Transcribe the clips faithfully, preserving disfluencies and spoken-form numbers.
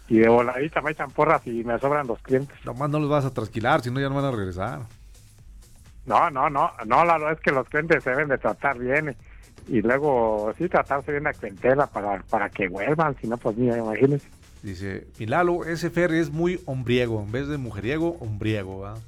y de voladita me echan porras y me sobran los clientes. Nomás no los vas a trasquilar, si no ya no van a regresar. No, no, no, no, la es que los clientes se deben de tratar bien y, y luego sí tratarse bien la clientela para, para que vuelvan, si no pues mira, imagínense. Dice, mi Lalo, ese Fer es muy hombriego, en vez de mujeriego, hombriego, ¿va?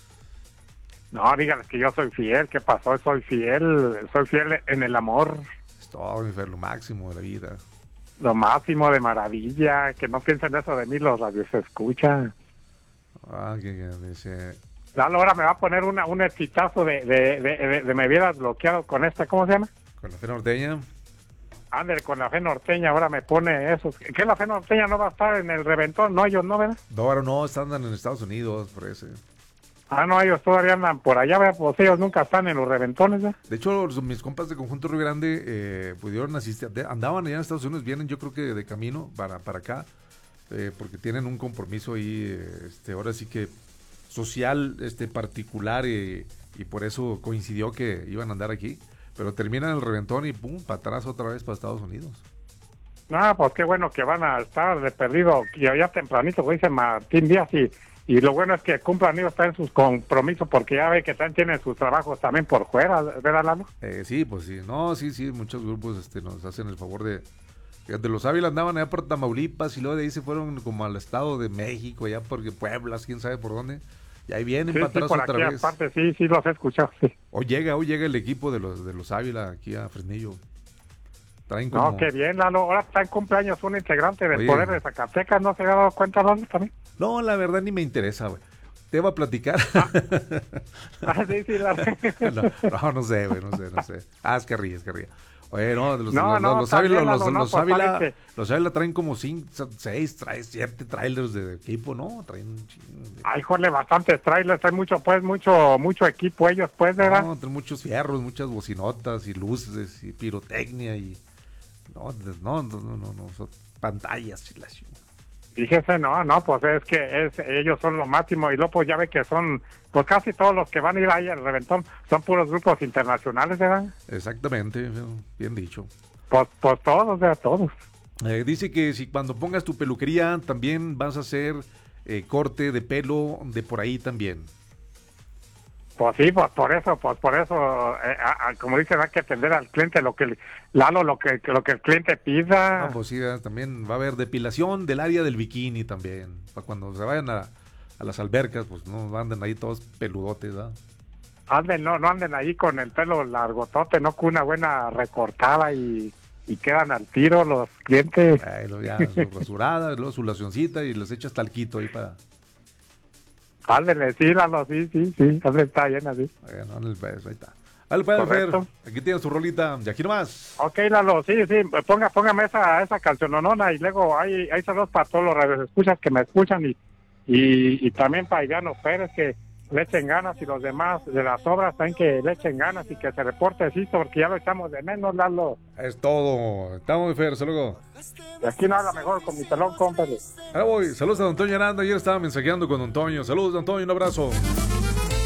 No, díganles que yo soy fiel, ¿qué pasó? Soy fiel, soy fiel en el amor. Es todo, mi Fer, lo máximo de la vida. Lo máximo de maravilla, que no piensen eso de mí, los radios se escuchan. Ah, que, que dice... Lalo ahora me va a poner una, un exitazo de, de, de, de, de me hubieras bloqueado con esta, ¿cómo se llama? Con la fe norteña. Ander, con la fe norteña, ahora me pone eso. ¿Qué la fe norteña no va a estar en el reventón? No, ellos no, ¿verdad? No, ahora no, están en Estados Unidos, por ese. Ah, no, ellos todavía andan por allá, ¿verdad? Pues ellos nunca están en los reventones, ¿verdad? De hecho, los, mis compas de Conjunto Río Grande eh, pudieron asistir, de, andaban allá en Estados Unidos, vienen yo creo que de camino para, para acá, eh, porque tienen un compromiso ahí, eh, este, ahora sí que social, este, particular, eh, y por eso coincidió que iban a andar aquí. Pero terminan el reventón y pum, para atrás otra vez para Estados Unidos. No, pues qué bueno que van a estar de perdido, y ya tempranito, como dice Martín Díaz, y, y lo bueno es que cumplan ellos también sus compromisos, porque ya ve que también tienen sus trabajos también por fuera, ¿verdad, Lalo? Eh, sí, pues sí, no, sí, sí, muchos grupos este, nos hacen el favor de... De los Ávila andaban allá por Tamaulipas y luego de ahí se fueron como al Estado de México, allá porque Pueblas, quién sabe por dónde. Y ahí vienen sí, para sí, atrás por otra aquí vez. Aparte, sí, sí, los he escuchado, sí. Hoy llega, hoy llega el equipo de los de los Ávila aquí a Fresnillo. Traen como... No, qué bien, Lalo. Ahora está en cumpleaños un integrante del Oye. Poder de Zacatecas, ¿no se había dado cuenta, Lalo, también? No, la verdad ni me interesa, güey. Te va a platicar. Ah, ah sí, sí, Lalo. no, no, no sé, güey, no sé, no sé. Ah, es que ríe, es que ríe. Oye, no, los, No, los, no, los está Ávila, bien, los, Lalo, no, los pues, Ávila, parece. los Ávila traen como cinco, seis, traen siete trailers de equipo, ¿no? Traen un chingo de... Ay, jole, bastantes trailers, traen mucho, pues, mucho, mucho equipo ellos, pues, ¿verdad? No, traen muchos fierros, muchas bocinotas y luces y pirotecnia y... No, no, no, no, no, no son pantallas y la chingada. Fíjese, no, no, pues es que es, ellos son lo máximo, y luego pues ya ve que son, pues casi todos los que van a ir ahí al reventón son puros grupos internacionales, ¿verdad? Exactamente, bien dicho. Pues, pues todos, ¿verdad? Todos. Eh, dice que si cuando pongas tu peluquería también vas a hacer eh, corte de pelo de por ahí también. Pues sí, pues por eso, pues por eso, eh, a, a, como dicen, hay que atender al cliente, lo que, Lalo, lo que, lo que el cliente pida. Ah, pues sí, también va a haber depilación del área del bikini también, para cuando se vayan a, a las albercas, pues no anden ahí todos peludotes, ¿verdad? Anden, no, no anden ahí con el pelo largotote, no con una buena recortada y, y quedan al tiro los clientes. Ay, lo, ya, su rasurada, luego su lacioncita y les echas talquito ahí para... Ándale, sí, Lalo, sí, sí, sí, ándale, está bien así. Bueno, ahí está. Dale, pues, Fer, aquí tienes tu rolita, y aquí nomás. Ok, Lalo, sí, sí, ponga, póngame esa, esa canciononona y luego hay, hay saludos para todos los radioescuchas que me escuchan y, y, y también para Ivano Pérez que le echen ganas y los demás de las obras también que le echen ganas y que se reporte así porque ya lo echamos de menos, Lalo. Es todo, estamos, Fer, hasta luego. Y aquí no habla mejor con mi pelón, compadre. Ahora voy, saludos a don Antonio Aranda, ayer estaba mensajeando con don Antonio, saludos don Antonio, un abrazo.